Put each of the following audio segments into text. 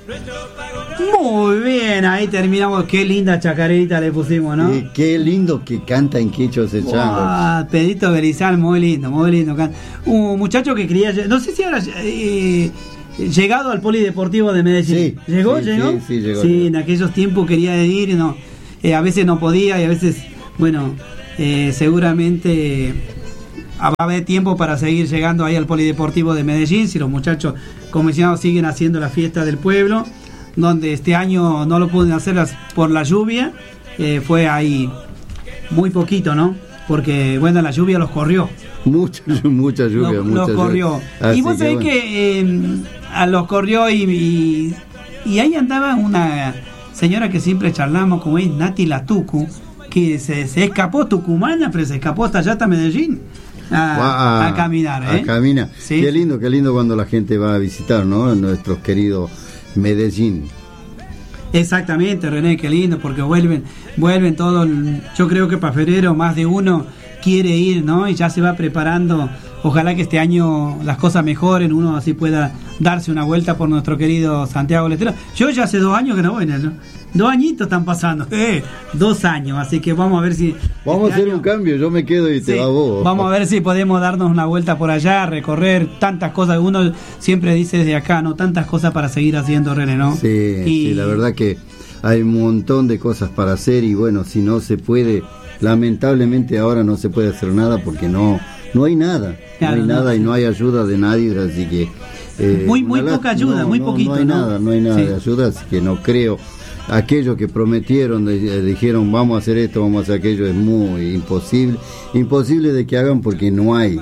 Muy bien, ahí terminamos. Qué linda chacarita le pusimos, ¿no? Qué lindo que canta en quechua ese chango. Pedrito Berizal, muy lindo, muy lindo. Un muchacho que quería, no sé si ahora llegado al Polideportivo de Medellín. Sí, ¿Llegó? Sí, llegó. Sí, en aquellos tiempos quería ir, no, a veces no podía y a veces, bueno, seguramente va a haber tiempo para seguir llegando ahí al Polideportivo de Medellín, si los muchachos comisionados siguen haciendo la fiesta del pueblo, donde este año no lo pueden hacer por la lluvia, fue ahí muy poquito, ¿no? Porque, bueno, la lluvia los corrió. Mucha lluvia, los corrió. Y vos sabés que los corrió y ahí andaba una señora que siempre charlamos, como es Nati Latucu, que se escapó, tucumana, pero se escapó hasta allá, hasta Medellín. A caminar, A caminar. Sí. Qué lindo cuando la gente va a visitar, ¿no? Nuestros queridos Medellín. Exactamente, René, qué lindo, porque vuelven todos. Yo creo que para febrero más de uno quiere ir, ¿no? Y ya se va preparando. Ojalá que este año las cosas mejoren, uno así pueda darse una vuelta por nuestro querido Santiago del Estero. Yo ya hace 2 años que no voy, ¿no? 2 añitos están pasando, 2 años, así que vamos a ver si... Vamos a hacer un cambio, yo me quedo y te va vos. Vamos a ver si podemos darnos una vuelta por allá, recorrer tantas cosas. Uno siempre dice desde acá, ¿no? Tantas cosas para seguir haciendo, René, ¿no? Sí, la verdad que hay un montón de cosas para hacer y bueno, si no se puede, lamentablemente ahora no se puede hacer nada porque no hay nada. Claro, no hay nada y no hay ayuda de nadie, así que... muy poca ayuda, muy poquito. No hay nada de ayuda, así que no creo... Aquello que prometieron, dijeron vamos a hacer esto, vamos a hacer aquello, es muy imposible de que hagan porque no hay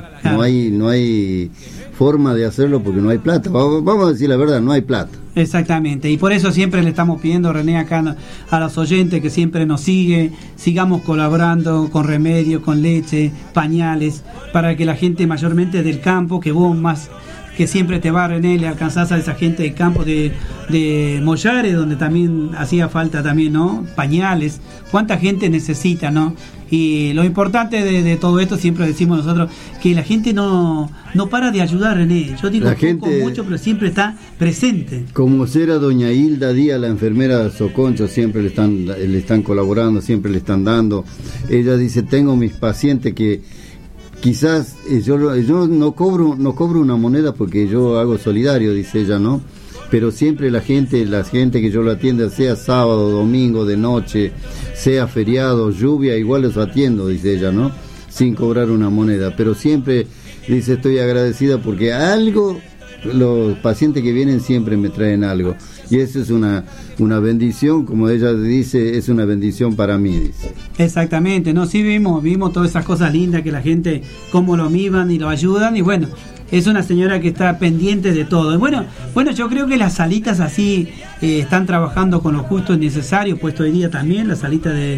forma de hacerlo porque no hay plata. Vamos a decir la verdad, no hay plata. Exactamente, y por eso siempre le estamos pidiendo, René, acá a los oyentes que siempre nos sigamos colaborando con remedios, con leche, pañales, para que la gente mayormente del campo, que vos más que siempre te va, René, le alcanzás a esa gente del campo de Mollares, donde también hacía falta también, ¿no? Pañales, cuánta gente necesita, ¿no? Y lo importante de todo esto, siempre decimos nosotros, que la gente no para de ayudar, René. Yo digo mucho, pero siempre está presente. Como será doña Hilda Díaz, la enfermera de Soconcho, siempre le están colaborando, siempre le están dando. Ella dice, tengo mis pacientes que quizás yo no cobro una moneda porque yo hago solidario, dice ella, ¿no? Pero siempre la gente que yo lo atiende, sea sábado, domingo, de noche, sea feriado, lluvia, igual los atiendo, dice ella, ¿no? Sin cobrar una moneda. Pero siempre, dice, estoy agradecida porque algo, los pacientes que vienen siempre me traen algo. Y eso es una bendición, como ella dice, es una bendición para mí, dice. Exactamente, ¿no? Sí vimos todas esas cosas lindas que la gente, cómo lo miman y lo ayudan, y bueno, es una señora que está pendiente de todo. Y bueno, yo creo que las salitas así están trabajando con lo justo y necesario, puesto hoy día también la salita de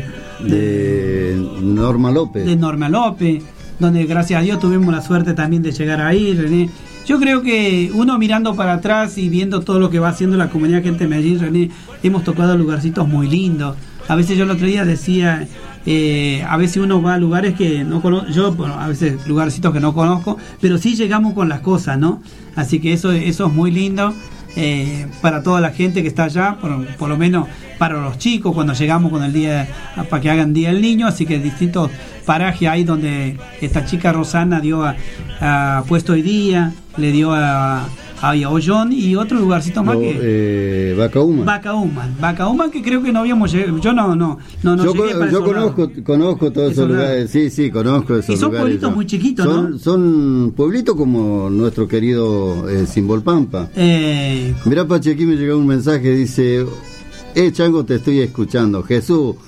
Norma López. De Norma López, donde gracias a Dios tuvimos la suerte también de llegar ahí, René. Yo creo que uno mirando para atrás y viendo todo lo que va haciendo la comunidad gente de Medellín, René, hemos tocado lugarcitos muy lindos. A veces yo el otro día decía, a veces uno va a lugares que no conozco, a veces lugarcitos que no conozco, pero sí llegamos con las cosas, ¿no? Así que eso es muy lindo para toda la gente que está allá, por lo menos para los chicos, cuando llegamos con el día, para que hagan Día del Niño, así que distintos parajes ahí donde esta chica Rosana dio a Puesto Hoy Día, le dio a Ollón y otro lugarcito más Vacauma, que creo que no habíamos llegado. Yo no conozco todos esos lugares. Sí, conozco esos lugares. Y son pueblitos muy chiquitos, ¿no? Son pueblitos como nuestro querido Simbolpampa. Mirá, Pachi, aquí me llegó un mensaje, dice, Chango, te estoy escuchando. Jesús,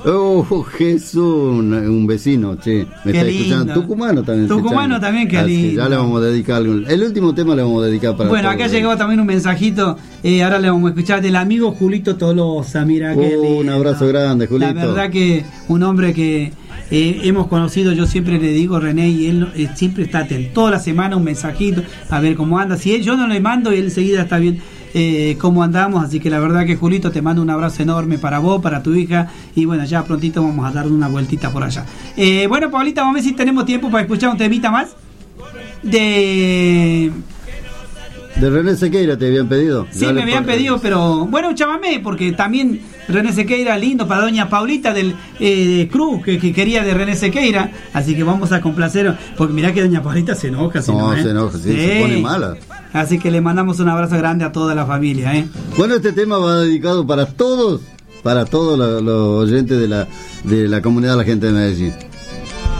un vecino, che, me qué está lindo. Escuchando. Tucumano también, qué lindo. Ya le vamos a dedicar el último tema, le vamos a dedicar para bueno, acá llegó también un mensajito, ahora le vamos a escuchar del amigo Julito Tolosa, mira qué lindo. Un abrazo grande, Julito. La verdad que un hombre que hemos conocido, yo siempre le digo, René, y él siempre está atento, toda la semana un mensajito, a ver cómo anda, si yo no le mando y él enseguida está bien cómo andamos, así que la verdad que Julito, te mando un abrazo enorme para vos, para tu hija, y bueno, ya prontito vamos a dar una vueltita por allá. Bueno, Paulita, vamos a ver si tenemos tiempo para escuchar un temita más de De René Sequeira te habían pedido. Sí, me habían pedido, pero bueno, un chamamé, porque también René Sequeira, lindo para doña Paulita del Cruz, que quería de René Sequeira, así que vamos a complacer, porque mirá que doña Paulita se enoja. Se enoja, sí, se pone mala. Así que le mandamos un abrazo grande a toda la familia. Bueno, este tema va dedicado para todos los oyentes de la comunidad de la gente de Medellín.